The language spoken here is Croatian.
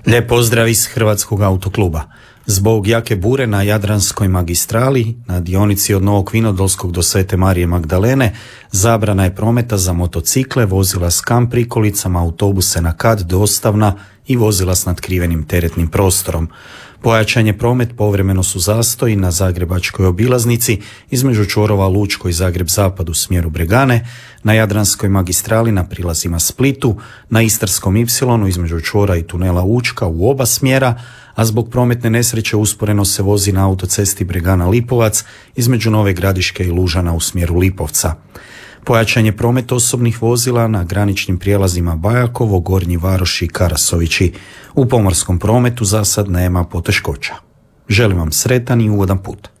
Lijep pozdrav iz Hrvatskog autokluba. Zbog jake bure na Jadranskoj magistrali, na dionici od Novog Vinodolskog do Svete Marije Magdalene, zabrana je prometa za motocikle, vozila s kamp prikolicama, autobuse na kat, dostavna i vozila s natkrivenim teretnim prostorom. Pojačan je promet, povremeno su zastoji na Zagrebačkoj obilaznici između čvorova Lučko i Zagreb-Zapad u smjeru Bregane, na Jadranskoj magistrali na prilazima Splitu, na Istarskom Ipsilonu između čvora i tunela Učka u oba smjera, a zbog prometne nesreće usporeno se vozi na autocesti Bregana-Lipovac između Nove Gradiške i Lužana u smjeru Lipovca. Pojačan je promet osobnih vozila na graničnim prijelazima Bajakovo, Gornji Varoši i Karasovići. U pomorskom prometu za sad nema poteškoća. Želim vam sretan i ugodan put.